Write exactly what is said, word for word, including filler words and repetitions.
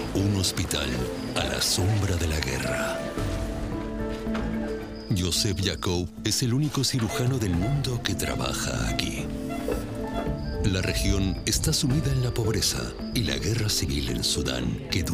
Un hospital a la sombra de la guerra. Joseph Jacob es el único cirujano del mundo que trabaja aquí. La región está sumida en la pobreza y la guerra civil en Sudán, que